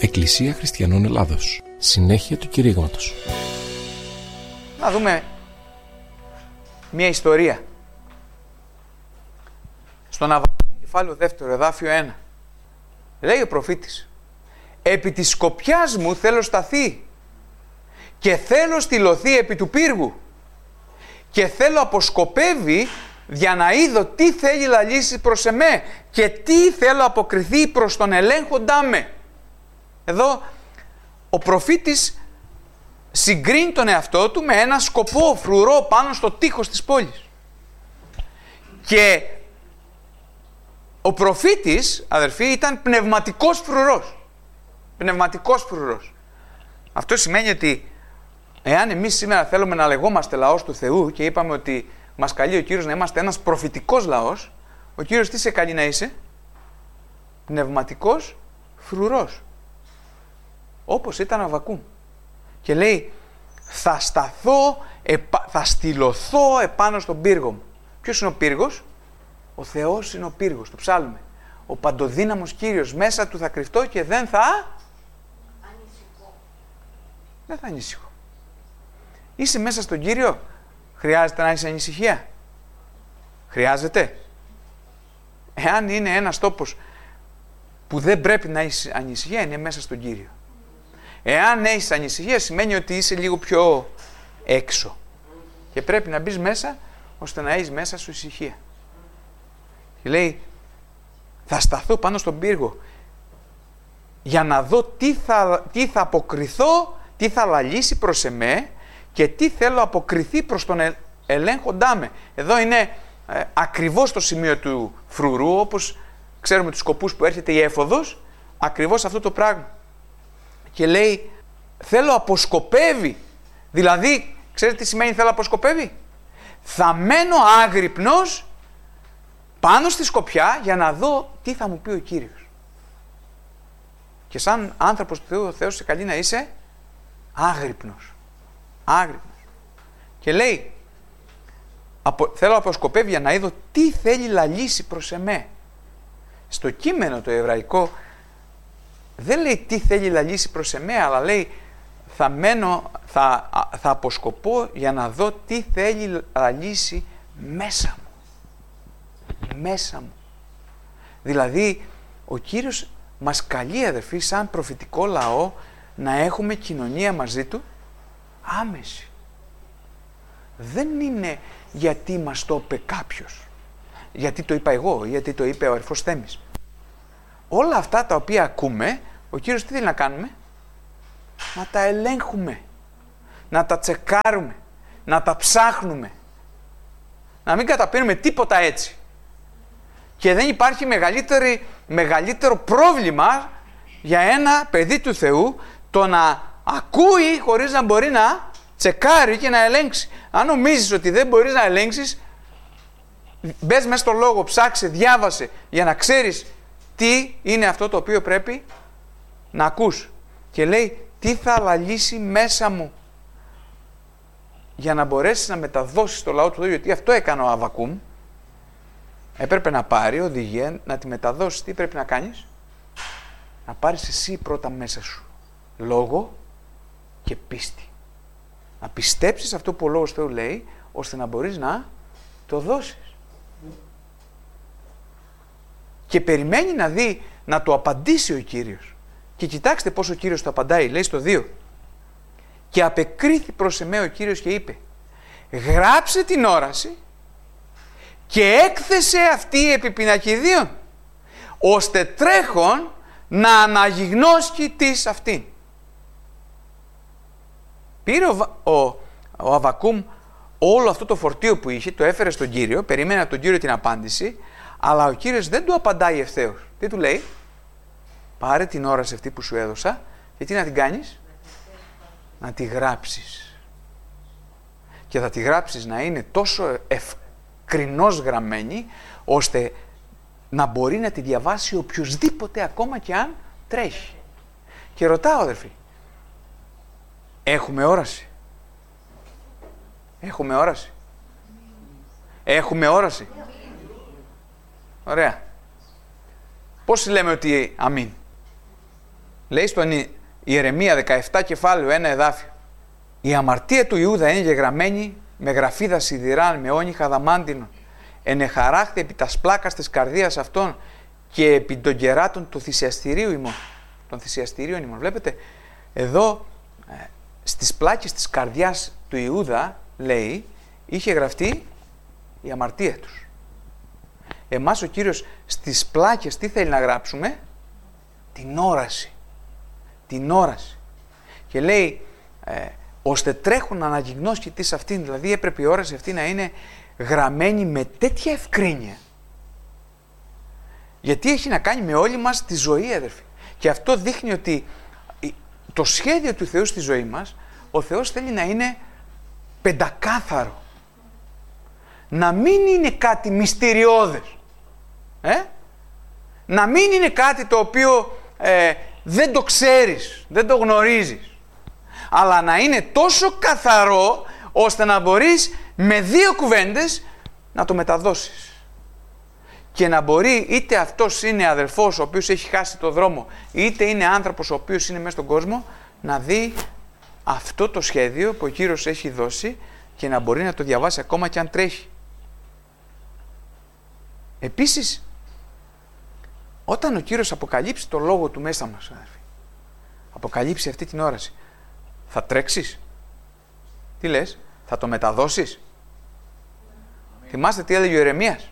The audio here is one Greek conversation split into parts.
Εκκλησία Χριστιανών Ελλάδος. Συνέχεια του κηρύγματος. Να δούμε μια ιστορία. Στον Αβακούμ, κεφάλαιο 2, εδάφιο 1. Λέει ο προφήτης: «Επί της σκοπιάς μου θέλω σταθεί και θέλω στυλωθεί επί του πύργου και θέλω αποσκοπεύει για να είδω τι θέλει λαλήσει προς εμέ και τι θέλω αποκριθεί προς τον ελέγχοντά με». Εδώ ο προφήτης συγκρίνει τον εαυτό του με ένα σκοπό φρουρό πάνω στο τείχος της πόλης. Και ο προφήτης, αδερφοί, ήταν πνευματικός φρουρός. Πνευματικός φρουρός. Αυτό σημαίνει ότι εάν εμείς σήμερα θέλουμε να λεγόμαστε λαός του Θεού και είπαμε ότι μας καλεί ο Κύριος να είμαστε ένας προφητικός λαός, ο Κύριος τι σε καλεί να είσαι? Πνευματικός φρουρός. Όπως ήταν ο Αβακούμ. Και λέει, θα σταθώ, θα στυλωθώ επάνω στον πύργο μου. Ποιος είναι ο πύργος? Ο Θεός είναι ο πύργος, το ψάλουμε. Ο παντοδύναμος Κύριος, μέσα του θα κρυφτώ και δεν θα ανησυχώ. Δεν θα ανησυχώ. Είσαι μέσα στον Κύριο, χρειάζεται να έχεις ανησυχία? Χρειάζεται? Εάν είναι ένας τόπος που δεν πρέπει να έχεις ανησυχία, είναι μέσα στον Κύριο. Εάν έχεις ανησυχία, σημαίνει ότι είσαι λίγο πιο έξω. Και πρέπει να μπεις μέσα, ώστε να έχεις μέσα σου ησυχία. Και λέει, θα σταθώ πάνω στον πύργο για να δω τι θα αποκριθώ, τι θα λαλήσει προς εμέ και τι θέλω αποκριθεί προς τον ελέγχοντά με. Εδώ είναι ακριβώς το σημείο του φρουρού, όπως ξέρουμε τους σκοπούς που έρχεται η έφοδος, ακριβώς αυτό το πράγμα. Και λέει, θέλω αποσκοπεύει. Δηλαδή, ξέρετε τι σημαίνει θέλω αποσκοπεύει? Θα μένω άγρυπνος πάνω στη σκοπιά για να δω τι θα μου πει ο Κύριος. Και σαν άνθρωπος του Θεού, ο Θεός σε καλεί να είσαι άγρυπνος. Άγρυπνος. Και λέει, θέλω αποσκοπεύει για να είδω τι θέλει λαλήσει προς εμέ. Στο κείμενο το εβραϊκό δεν λέει τι θέλει λαλήσει προς εμέ, αλλά λέει θα αποσκοπώ για να δω τι θέλει λαλήσει μέσα μου. Μέσα μου. Δηλαδή, ο Κύριος μας καλεί, αδερφοί, σαν προφητικό λαό, να έχουμε κοινωνία μαζί Του άμεση. Δεν είναι γιατί μας το είπε κάποιος, γιατί το είπα εγώ, γιατί το είπε ο αδερφός Θέμης. Όλα αυτά τα οποία ακούμε, ο Κύριος τι θέλει να κάνουμε? Να τα ελέγχουμε, να τα τσεκάρουμε, να τα ψάχνουμε, να μην καταπίνουμε τίποτα έτσι. Και δεν υπάρχει μεγαλύτερο πρόβλημα για ένα παιδί του Θεού το να ακούει χωρίς να μπορεί να τσεκάρει και να ελέγξει. Αν νομίζεις ότι δεν μπορείς να ελέγξεις, μπες μέσα στο λόγο, ψάξε, διάβασε για να ξέρεις τι είναι αυτό το οποίο πρέπει να ακούς. Και λέει, τι θα λαλήσει μέσα μου για να μπορέσεις να μεταδώσεις το λαό του Θεού, γιατί αυτό έκανε ο Αβακούμ. Έπρεπε να πάρει οδηγία, να τη μεταδώσεις. Τι πρέπει να κάνεις? Να πάρεις εσύ πρώτα μέσα σου λόγο και πίστη. Να πιστέψεις αυτό που ο Λόγος Θεού λέει, ώστε να μπορείς να το δώσεις. Και περιμένει να δει, να το απαντήσει ο Κύριος. Και κοιτάξτε πώς ο Κύριος το απαντάει, λέει στο 2. Και απεκρίθη προς εμέ ο Κύριος και είπε, γράψε την όραση και έκθεσε αυτή επί πινακιδίων, ώστε τρέχον να αναγιγνώσκει της αυτήν. Πήρε ο Αβακούμ όλο αυτό το φορτίο που είχε, το έφερε στον Κύριο, περίμενε από τον Κύριο την απάντηση, αλλά ο Κύριος δεν του απαντάει ευθέως. Τι του λέει? Πάρε την όραση αυτή που σου έδωσα και τι να την κάνεις? Να τη γράψεις. Και θα τη γράψεις να είναι τόσο ευκρινώς γραμμένη, ώστε να μπορεί να τη διαβάσει οποιοσδήποτε, ακόμα και αν τρέχει. Και ρωτάω, αδερφοί, έχουμε όραση? Έχουμε όραση? Έχουμε όραση? Ωραία. Πώς λέμε ότι αμήν? λέει στον Ιερεμία 17 κεφάλαιο 1 εδάφιο. Η αμαρτία του Ιούδα είναι γεγραμμένη με γραφίδα σιδηράν, με όνυχα αδαμάντινων. Ενεχαράχθη επί τας πλάκας της καρδίας αυτών και επί των κεράτων του θυσιαστηρίου ημών. Των θυσιαστηρίων ημών. Βλέπετε, εδώ στις πλάκες της καρδιάς του Ιούδα, λέει, είχε γραφτεί η αμαρτία τους. Εμάς ο Κύριος στις πλάκες τι θέλει να γράψουμε? Την όραση. Την όραση. Και λέει, ώστε τρέχουν να αναγυγνώσει της αυτήν, δηλαδή έπρεπε η όραση αυτή να είναι γραμμένη με τέτοια ευκρίνεια. Γιατί έχει να κάνει με όλη μας τη ζωή, αδερφοί. Και αυτό δείχνει ότι το σχέδιο του Θεού στη ζωή μας, ο Θεός θέλει να είναι πεντακάθαρο. Να μην είναι κάτι μυστηριώδες. Να μην είναι κάτι το οποίο δεν το ξέρεις, δεν το γνωρίζεις. Αλλά να είναι τόσο καθαρό, ώστε να μπορείς με 2 κουβέντες να το μεταδώσεις. Και να μπορεί, είτε αυτός είναι αδελφός ο οποίος έχει χάσει το δρόμο, είτε είναι άνθρωπος ο οποίος είναι μέσα στον κόσμο, να δει αυτό το σχέδιο που ο Κύριος έχει δώσει και να μπορεί να το διαβάσει ακόμα και αν τρέχει. Επίσης, όταν ο Κύριος αποκαλύψει το λόγο του μέσα μας, αδελφοί, αποκαλύψει αυτή την όραση, θα τρέξεις? Τι λες? Θα το μεταδώσεις? Θυμάστε τι έλεγε ο Ιερεμίας?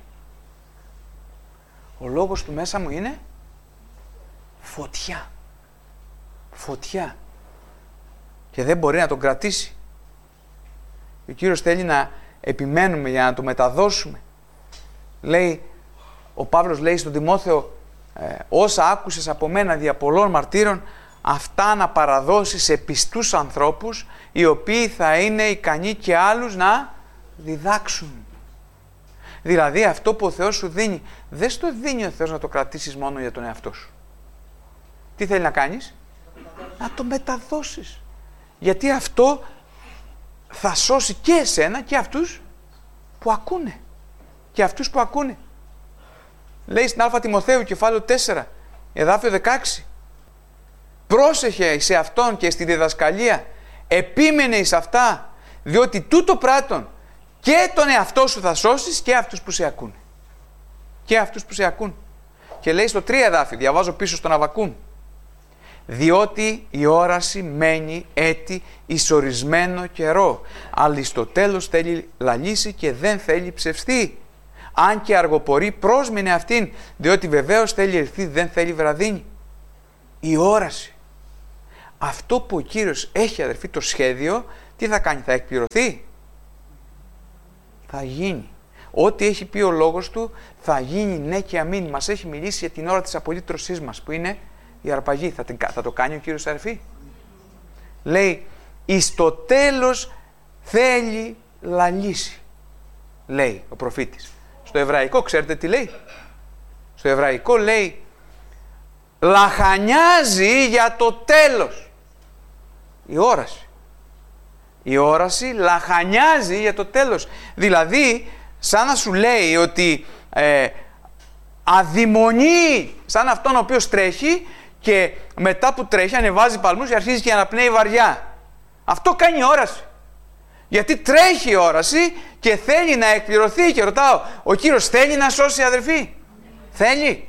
Ο λόγος του μέσα μου είναι φωτιά. Φωτιά. Και δεν μπορεί να τον κρατήσει. Ο Κύριος θέλει να επιμένουμε για να το μεταδώσουμε. Λέει, ο Παύλος λέει στον Τιμόθεο, όσα άκουσες από μένα δια πολλών μαρτύρων, αυτά να παραδώσεις σε πιστούς ανθρώπους, οι οποίοι θα είναι ικανοί και άλλους να διδάξουν. Δηλαδή αυτό που ο Θεός σου δίνει, δεν στο δίνει ο Θεός να το κρατήσεις μόνο για τον εαυτό σου. Τι θέλει να κάνεις? Να το μεταδώσεις. Γιατί αυτό θα σώσει και εσένα και αυτούς που ακούνε. Και αυτούς που ακούνε. Λέει στην Α Τιμοθέου κεφάλαιο 4, εδάφιο 16. Πρόσεχε σε αυτόν και στη διδασκαλία, επίμενε εις αυτά, διότι τούτο πράττον και τον εαυτό σου θα σώσεις και αυτούς που σε ακούν. Και αυτούς που σε ακούν. Και λέει στο 3 εδάφιο, διαβάζω πίσω στον Αββακούμ, διότι η όραση μένει έτη εις ορισμένο καιρό, αλλά στο τέλος θέλει λαλήσει και δεν θέλει ψευστεί. Αν και αργοπορεί, πρόσμενε αυτήν, διότι βεβαίως θέλει ελθεί, δεν θέλει βραδύνη. Η όραση. Αυτό που ο Κύριος έχει, αδερφοί, το σχέδιο, τι θα κάνει? Θα εκπληρωθεί? Θα γίνει. Ό,τι έχει πει ο λόγος του θα γίνει ναι και αμήν. Μας έχει μιλήσει για την ώρα της απολύτρωσής μας, που είναι η αρπαγή. Θα το κάνει ο Κύριος, αδερφοί? Λέει, εις το τέλος θέλει λαλήσει, λέει ο προφήτης. Στο εβραϊκό ξέρετε τι λέει? Στο εβραϊκό λέει, λαχανιάζει για το τέλος. Η όραση. Η όραση λαχανιάζει για το τέλος. Δηλαδή, σαν να σου λέει ότι αδειμονεί σαν αυτόν ο οποίος τρέχει και μετά που τρέχει ανεβάζει παλμούς και αρχίζει και αναπνέει βαριά. Αυτό κάνει η όραση. Γιατί τρέχει η όραση και θέλει να εκπληρωθεί. Και ρωτάω, ο Κύριος θέλει να σώσει, αδερφοί? Θέλει?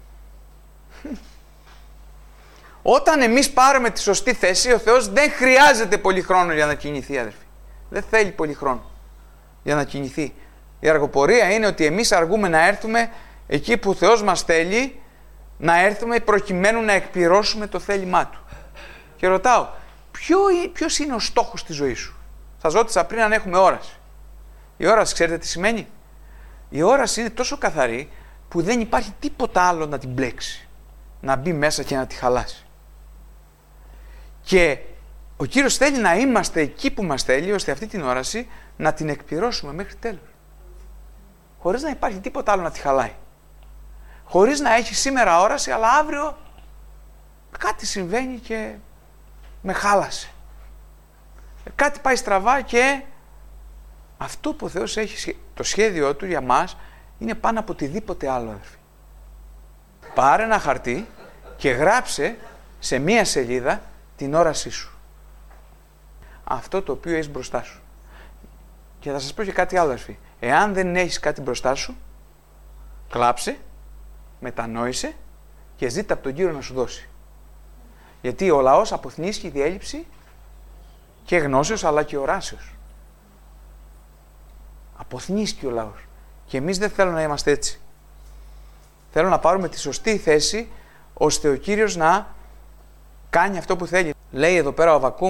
Όταν εμείς πάρουμε τη σωστή θέση, ο Θεός δεν χρειάζεται πολύ χρόνο για να κινηθεί, αδερφοί. Δεν θέλει πολύ χρόνο για να κινηθεί. Η αργοπορία είναι ότι εμείς αργούμε να έρθουμε εκεί που ο Θεός μας θέλει να έρθουμε, προκειμένου να εκπληρώσουμε το θέλημά Του. Και ρωτάω, ποιος είναι ο στόχος της ζωής σου? Σας ρώτησα πριν αν έχουμε όραση. Η όραση, ξέρετε τι σημαίνει? Η όραση είναι τόσο καθαρή που δεν υπάρχει τίποτα άλλο να την μπλέξει, να μπει μέσα και να τη χαλάσει. Και ο Κύριος θέλει να είμαστε εκεί που μας θέλει, ώστε αυτή την όραση να την εκπληρώσουμε μέχρι τέλος. Χωρίς να υπάρχει τίποτα άλλο να τη χαλάει. Χωρίς να έχει σήμερα όραση, αλλά αύριο κάτι συμβαίνει και με χάλασε. Κάτι πάει στραβά και αυτό που ο Θεός έχει, το σχέδιό Του για μας, είναι πάνω από οτιδήποτε άλλο, αδερφοί. Πάρε ένα χαρτί και γράψε σε μία σελίδα την όρασή σου. Αυτό το οποίο έχεις μπροστά σου. Και θα σας πω και κάτι άλλο, αδερφοί. Εάν δεν έχεις κάτι μπροστά σου, κλάψε, μετανόησε και ζήτα από τον Κύριο να σου δώσει. Γιατί ο λαός αποθνίσκει διέλλειψη και γνώσεως αλλά και οράσεως. Αποθνίσκει ο λαός. Και εμείς δεν θέλουμε να είμαστε έτσι. Θέλω να πάρουμε τη σωστή θέση ώστε ο Κύριος να κάνει αυτό που θέλει. Λέει εδώ πέρα ο Αββακούμ